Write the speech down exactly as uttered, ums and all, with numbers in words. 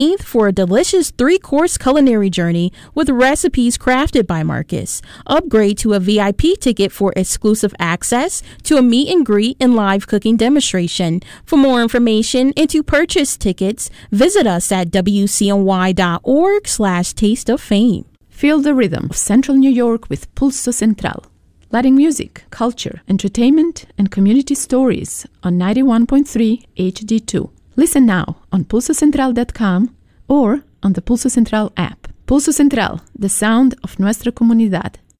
for a delicious three-course culinary journey with recipes crafted by Marcus. Upgrade to a V I P ticket for exclusive access to a meet and greet and live cooking demonstration. For more information and to purchase tickets, visit us at W C N Y dot org slash taste of fame. Feel the rhythm of Central New York with Pulso Central. Letting music, culture, entertainment, and community stories on ninety-one point three H D two. Listen now on pulso central dot com or on the Pulso Central app. Pulso Central, the sound of nuestra comunidad.